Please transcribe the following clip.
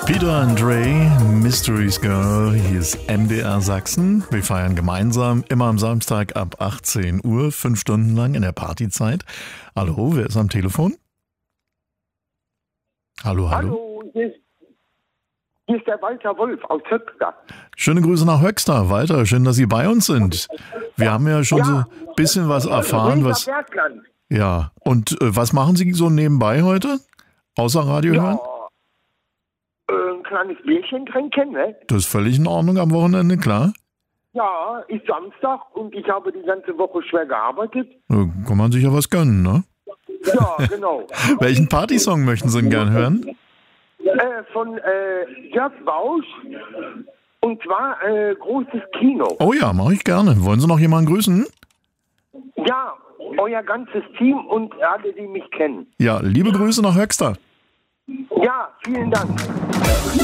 Peter and Ray, Mysteries Girl, hier ist MDR Sachsen. Wir feiern gemeinsam immer am Samstag ab 18 Uhr, 5 Stunden lang in der Partyzeit. Hallo, wer ist am Telefon? Hallo. Hallo, hier ist der Walter Wolf aus Höxter. Schöne Grüße nach Höxter, Walter. Schön, dass Sie bei uns sind. Wir haben ja schon so ein bisschen was erfahren. Bergland. Ja, und was machen Sie so nebenbei heute? Außer Radio hören? Ein kleines Bierchen trinken, ne? Das ist völlig in Ordnung am Wochenende, klar. Ja, ist Samstag und ich habe die ganze Woche schwer gearbeitet. Da kann man sich ja was gönnen, ne? Ja, genau. Welchen Partysong möchten Sie denn gern hören? Von Jörg Bausch und zwar Großes Kino. Oh ja, mache ich gerne. Wollen Sie noch jemanden grüßen? Ja, euer ganzes Team und alle, die mich kennen. Ja, liebe Grüße nach Höxter. Ja, vielen Dank.